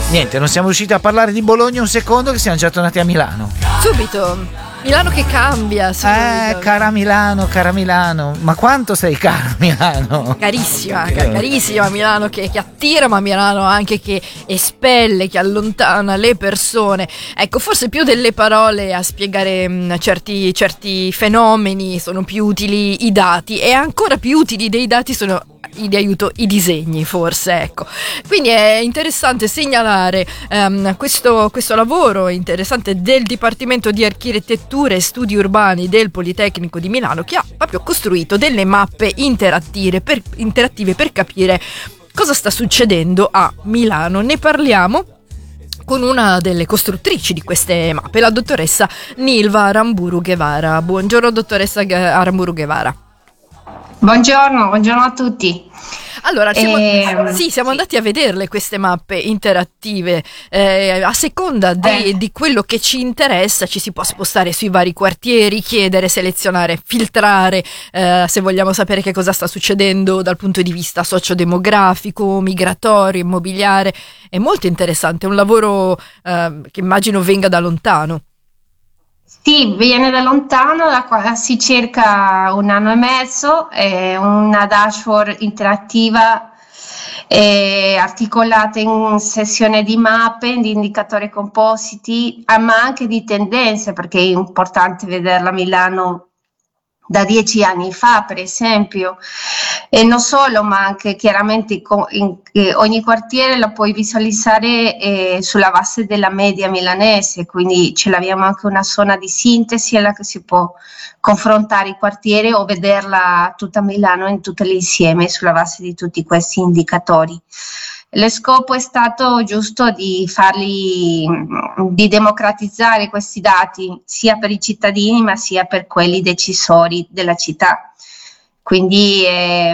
Niente, non siamo riusciti a parlare di Bologna un secondo, che siamo già tornati a Milano. Subito. Milano che cambia. Cara Milano, ma quanto sei cara Milano? Carissima Milano che attira, ma Milano anche che espelle, che allontana le persone. Ecco, forse più delle parole a spiegare certi fenomeni sono più utili i dati, e ancora più utili dei dati sono di aiuto i disegni, forse, ecco. Quindi è interessante segnalare questo lavoro interessante del Dipartimento di Architettura e Studi Urbani del Politecnico di Milano, che ha proprio costruito delle mappe interattive per capire cosa sta succedendo a Milano. Ne parliamo con una delle costruttrici di queste mappe, la dottoressa Nilva Aramburu Guevara. Buongiorno dottoressa Aramburu Guevara. Buongiorno a tutti. Allora, siamo andati a vederle queste mappe interattive. A seconda di quello che ci interessa ci si può spostare sui vari quartieri, chiedere, selezionare, filtrare, se vogliamo sapere che cosa sta succedendo dal punto di vista sociodemografico, migratorio, immobiliare. È molto interessante, è un lavoro che immagino venga da lontano. Sì, viene da lontano, da qua si cerca 1 anno e mezzo, è una dashboard interattiva articolata in sessione di mappe, di indicatori compositi, ma anche di tendenze, perché è importante vederla a Milano da 10 anni fa, per esempio, e non solo, ma anche chiaramente ogni quartiere la puoi visualizzare sulla base della media milanese, quindi ce l'abbiamo anche una zona di sintesi alla che si può confrontare i quartieri o vederla tutta Milano in tutto l'insieme sulla base di tutti questi indicatori. Lo scopo è stato giusto di democratizzare questi dati sia per i cittadini ma sia per quelli decisori della città. Quindi è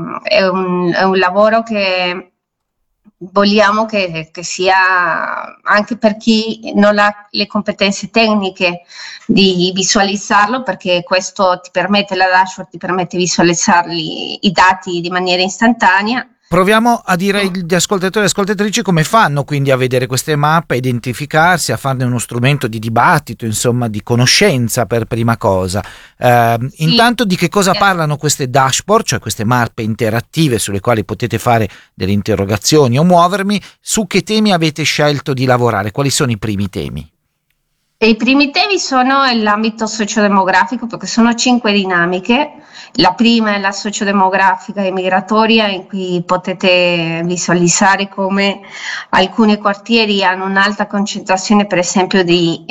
un lavoro che vogliamo che sia anche per chi non ha le competenze tecniche di visualizzarlo, perché questo ti permette, la dashboard ti permette di visualizzarli i dati di maniera istantanea. Proviamo a dire agli ascoltatori e ascoltatrici come fanno quindi a vedere queste mappe, a identificarsi, a farne uno strumento di dibattito, insomma di conoscenza per prima cosa. Intanto di che cosa parlano queste dashboard, cioè queste mappe interattive sulle quali potete fare delle interrogazioni o muovermi, su che temi avete scelto di lavorare, quali sono i primi temi? I primi temi sono l'ambito sociodemografico, perché sono 5 dinamiche. La prima è la sociodemografica e migratoria, in cui potete visualizzare come alcuni quartieri hanno un'alta concentrazione, per esempio, di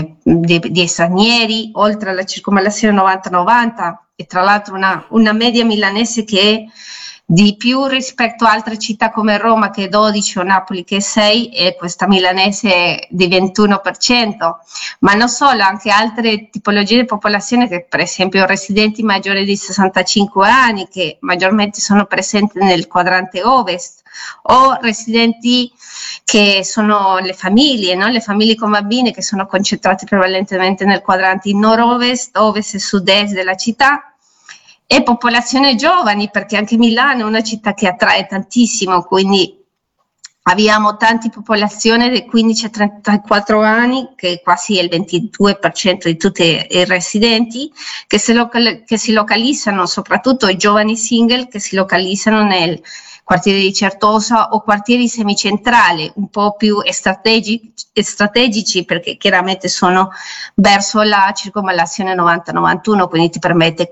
stranieri, oltre alla circonvallazione 90-90, e tra l'altro una media milanese che è di più rispetto a altre città come Roma, che è 12, o Napoli che è 6, e questa milanese è di 21%, ma non solo, anche altre tipologie di popolazione, che per esempio residenti maggiori di 65 anni, che maggiormente sono presenti nel quadrante ovest, o residenti che sono le famiglie, no? Le famiglie con bambini, che sono concentrate prevalentemente nel quadrante nord-ovest, ovest e sud-est della città, e popolazione giovani, perché anche Milano è una città che attrae tantissimo, quindi abbiamo tante popolazioni dai 15 a 34 anni, che è quasi il 22% di tutti i residenti, che si localizzano, soprattutto i giovani single, che si localizzano nel quartiere di Certosa o quartieri semicentrali, un po' più strategici, perché chiaramente sono verso la circonvallazione 90-91, quindi ti permette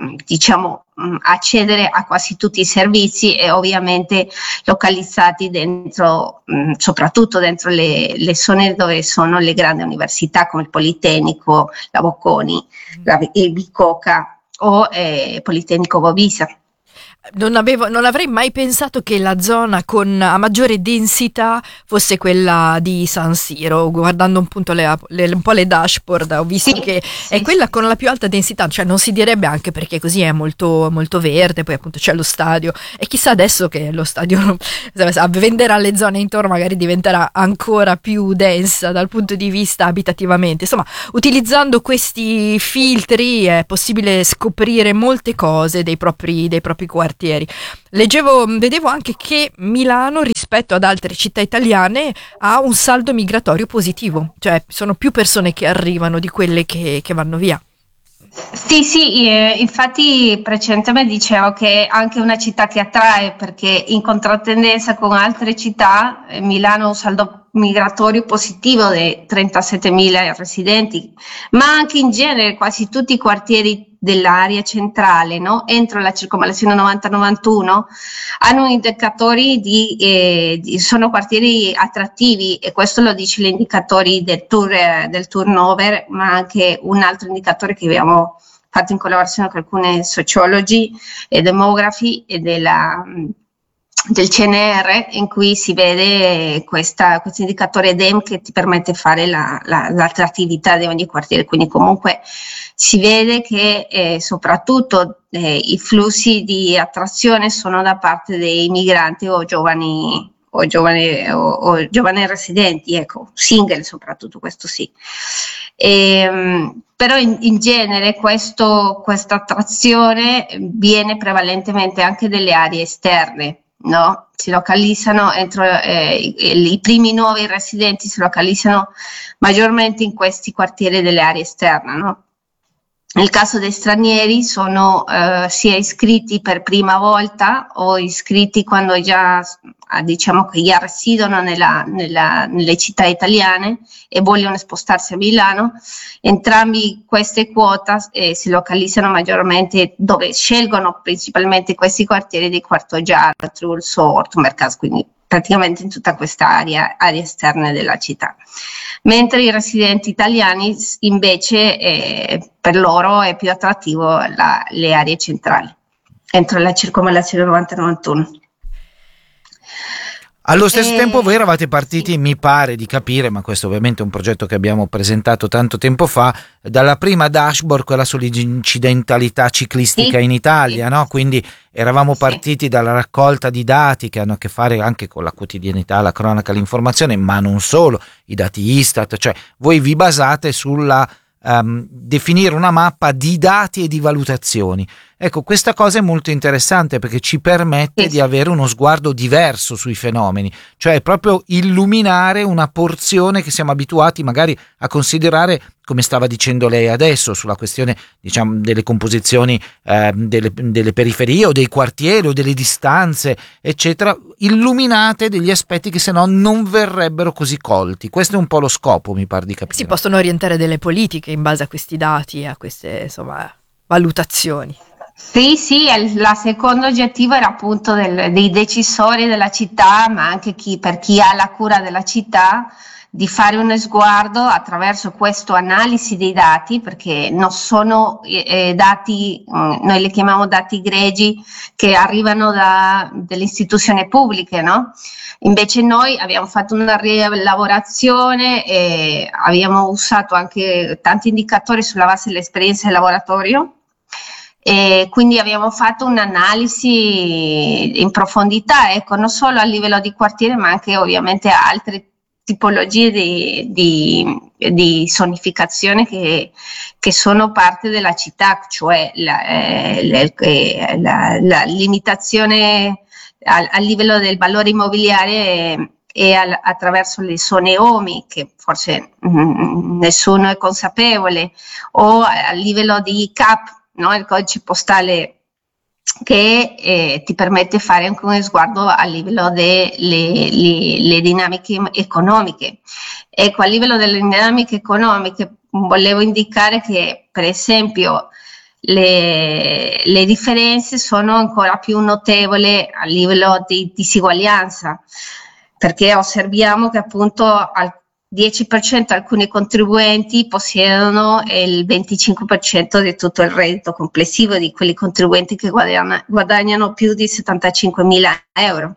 accedere a quasi tutti i servizi, e ovviamente localizzati dentro, soprattutto dentro le zone dove sono le grandi università come il Politecnico, la Bocconi, il Bicocca o Politecnico Bovisa. Non avrei mai pensato che la zona a maggiore densità fosse quella di San Siro. Guardando appunto un po' le dashboard, ho visto che è quella con la più alta densità, cioè non si direbbe, anche perché così è molto, molto verde, poi appunto c'è lo stadio, e chissà adesso che lo stadio venderà le zone intorno, magari diventerà ancora più densa dal punto di vista abitativamente. Insomma, utilizzando questi filtri è possibile scoprire molte cose dei propri quartieri. quartieri. Vedevo anche che Milano rispetto ad altre città italiane ha un saldo migratorio positivo, cioè sono più persone che arrivano di quelle che vanno via. Sì, infatti precedentemente dicevo che è anche una città che attrae perché in controtendenza con altre città, Milano ha un saldo migratorio positivo di 37.000 residenti, ma anche in genere quasi tutti i quartieri dell'area centrale, no? Entro la circonvallazione 90-91 hanno indicatori sono quartieri attrattivi e questo lo dice gli indicatori del turnover, ma anche un altro indicatore che abbiamo fatto in collaborazione con alcuni sociologi e demografi e del CNR, in cui si vede questo indicatore EDEM che ti permette fare l'attrattività di ogni quartiere, quindi comunque si vede che soprattutto i flussi di attrazione sono da parte dei migranti o giovani residenti, ecco, single soprattutto, questo sì. Però in genere questa attrazione viene prevalentemente anche delle aree esterne, no? Si localizzano i primi nuovi residenti si localizzano maggiormente in questi quartieri delle aree esterne, no? Nel caso dei stranieri sono sia iscritti per prima volta o iscritti quando diciamo che già residono nelle città italiane e vogliono spostarsi a Milano. Entrambi queste quote si localizzano maggiormente dove scelgono principalmente questi quartieri di Quarto Giaro, Trulso, Orto-Mercaz, quindi praticamente in tutta questa area esterne della città. Mentre i residenti italiani invece per loro è più attrattivo le aree centrali, entro la circonvallazione 90-91. Allo stesso tempo voi eravate partiti, mi pare di capire, ma questo ovviamente è un progetto che abbiamo presentato tanto tempo fa, dalla prima dashboard, quella sull'incidentalità ciclistica in Italia, no? Quindi eravamo partiti dalla raccolta di dati che hanno a che fare anche con la quotidianità, la cronaca, l'informazione, ma non solo, i dati Istat, cioè voi vi basate sulla definire una mappa di dati e di valutazioni. Ecco, questa cosa è molto interessante perché ci permette di avere uno sguardo diverso sui fenomeni, cioè proprio illuminare una porzione che siamo abituati magari a considerare, come stava dicendo lei adesso, sulla questione, diciamo, delle composizioni delle periferie o dei quartieri o delle distanze, eccetera, illuminate degli aspetti che se no non verrebbero così colti. Questo è un po' lo scopo, mi pare di capire. Si possono orientare delle politiche in base a questi dati e a queste, insomma, valutazioni. Sì, la secondo oggettivo era appunto dei decisori della città, ma anche per chi ha la cura della città, di fare uno sguardo attraverso questa analisi dei dati, perché non sono dati, noi li chiamiamo dati gregi, che arrivano delle istituzioni pubbliche, no? Invece noi abbiamo fatto una rielaborazione e abbiamo usato anche tanti indicatori sulla base dell'esperienza del laboratorio. E quindi abbiamo fatto un'analisi in profondità, ecco, non solo a livello di quartiere, ma anche ovviamente a altre tipologie di sonificazione che sono parte della città, cioè la limitazione a livello del valore immobiliare e attraverso le zone OMI, che forse nessuno è consapevole, o a livello di CAP, no? Il codice postale che ti permette di fare anche uno sguardo a livello delle dinamiche economiche. Ecco, a livello delle dinamiche economiche volevo indicare che, per esempio, le differenze sono ancora più notevoli a livello di disuguaglianza, perché osserviamo che appunto al 10% alcuni contribuenti possiedono il 25% di tutto il reddito complessivo di quelli contribuenti che guadagnano più di 75.000 euro.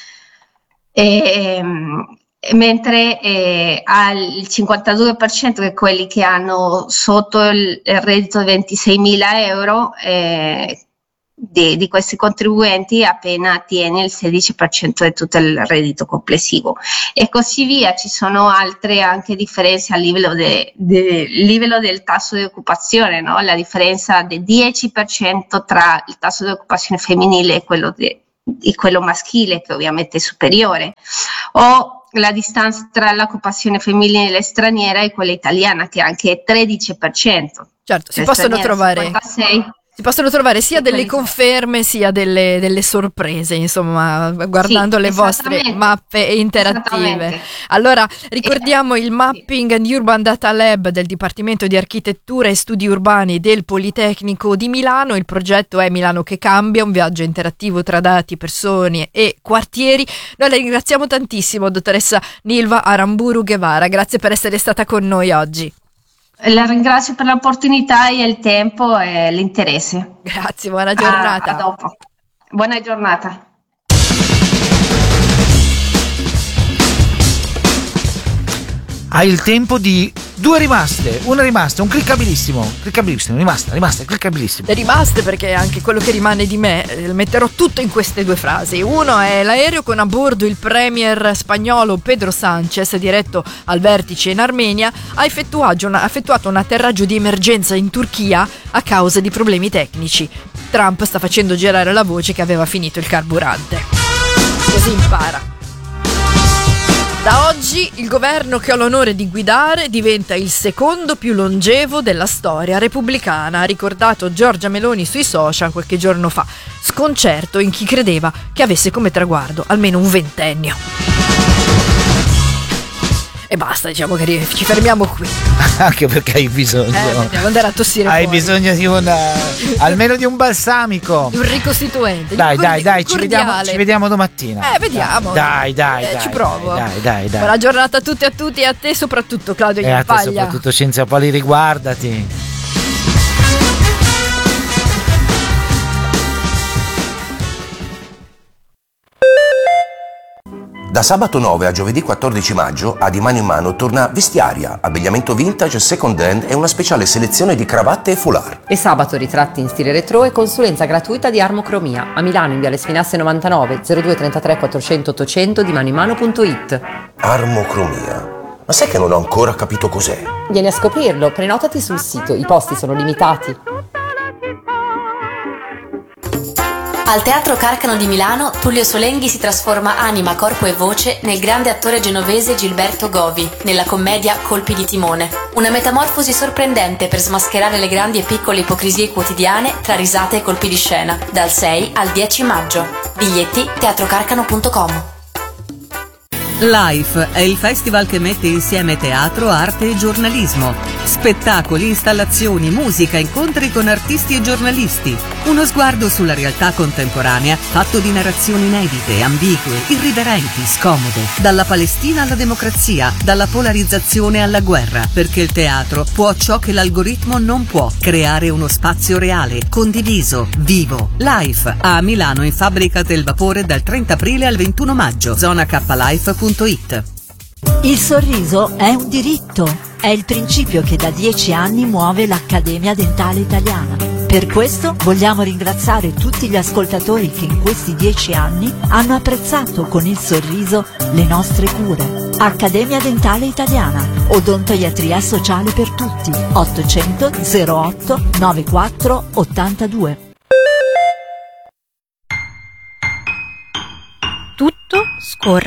Mentre al 52% che quelli che hanno sotto il reddito di 26.000 euro di questi contribuenti appena tiene il 16% di tutto il reddito complessivo, e così via. Ci sono altre anche differenze a livello del tasso di occupazione, no? La differenza del 10% tra il tasso di occupazione femminile e quello maschile, che ovviamente è superiore, o la distanza tra l'occupazione femminile straniera e quella italiana, che è anche 13%. Certo, si possono trovare sia delle conferme sia delle sorprese, insomma, guardando le vostre mappe interattive. Allora, ricordiamo il Mapping and Urban Data Lab del Dipartimento di Architettura e Studi Urbani del Politecnico di Milano. Il progetto è Milano che cambia, un viaggio interattivo tra dati, persone e quartieri. Noi la ringraziamo tantissimo, dottoressa Nilva Aramburu Guevara, grazie per essere stata con noi oggi. La ringrazio per l'opportunità e il tempo e l'interesse. Grazie, buona giornata. A dopo. Buona giornata. Hai il tempo di due rimaste, una rimasta, un cliccabilissimo, rimasta, cliccabilissimo. Le rimaste, perché anche quello che rimane di me metterò tutto in queste due frasi. Uno è l'aereo con a bordo il premier spagnolo Pedro Sánchez, diretto al vertice in Armenia, ha effettuato un atterraggio di emergenza in Turchia a causa di problemi tecnici. Trump sta facendo girare la voce che aveva finito il carburante. Così impara. Da oggi il governo che ho l'onore di guidare diventa il secondo più longevo della storia repubblicana, ha ricordato Giorgia Meloni sui social qualche giorno fa. Sconcerto in chi credeva che avesse come traguardo almeno un ventennio. E basta, diciamo che ci fermiamo qui. Anche perché hai bisogno. Devo andare a tossire. Hai fuori. Bisogno di almeno di un balsamico. Di un ricostituente. Dai, ci vediamo domattina. Vediamo. Dai. Ci provo. Dai. Buona giornata a tutti e a tutti, e a te soprattutto, Claudio E a te Gnapaglia. soprattutto, Cinzia Poli, riguardati. Da sabato 9 a giovedì 14 maggio a Di Mano in Mano torna Vestiaria, abbigliamento vintage, second hand e una speciale selezione di cravatte e foulard. E sabato ritratti in stile retro e consulenza gratuita di Armocromia. A Milano in Viale Spinasse 99 02 33 400 800 dimanoinmano.it. Armocromia. Ma sai che non ho ancora capito cos'è? Vieni a scoprirlo, prenotati sul sito, i posti sono limitati. Al Teatro Carcano di Milano, Tullio Solenghi si trasforma anima, corpo e voce nel grande attore genovese Gilberto Govi, nella commedia Colpi di timone. Una metamorfosi sorprendente per smascherare le grandi e piccole ipocrisie quotidiane tra risate e colpi di scena. Dal 6 al 10 maggio. Biglietti teatrocarcano.com. Life è il festival che mette insieme teatro, arte e giornalismo. Spettacoli, installazioni, musica, incontri con artisti e giornalisti. Uno sguardo sulla realtà contemporanea fatto di narrazioni inedite, ambigue, irriverenti, scomode. Dalla Palestina alla democrazia, dalla polarizzazione alla guerra. Perché il teatro può ciò che l'algoritmo non può: creare uno spazio reale, condiviso, vivo. Life a Milano in Fabbrica del Vapore dal 30 aprile al 21 maggio. zonaklife.it. Il sorriso è un diritto, è il principio che da 10 anni muove l'Accademia Dentale Italiana. Per questo vogliamo ringraziare tutti gli ascoltatori che in questi 10 anni hanno apprezzato con il sorriso le nostre cure. Accademia Dentale Italiana, odontoiatria sociale per tutti, 800 08 94 82.